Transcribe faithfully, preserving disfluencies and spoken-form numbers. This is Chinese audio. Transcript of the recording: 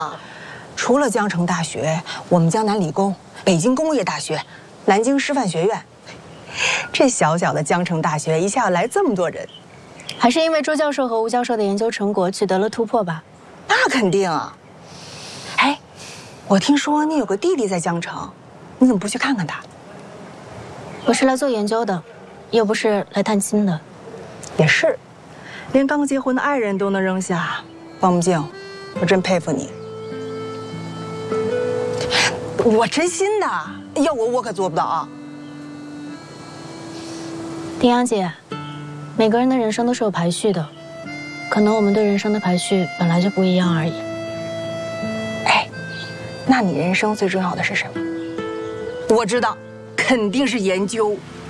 除了江城大学，我们江南理工、北京工业大学、南京师范学院，这小小的江城大学一下要来这么多人， 还是因为周教授和吴教授的研究成果取得了突破吧？ 那肯定啊。哎，我听说你有个弟弟在江城，你怎么不去看看他？ 我是来做研究的，又不是来探亲的。 也是，连刚结婚的爱人都能扔下，方木镜，我真佩服你。 我真心的，要我我可做不到啊！ 丁阳姐，每个人的人生都是有排序的，可能我们对人生的排序本来就不一样而已。 哎，那你人生最重要的是什么？我知道，肯定是研究。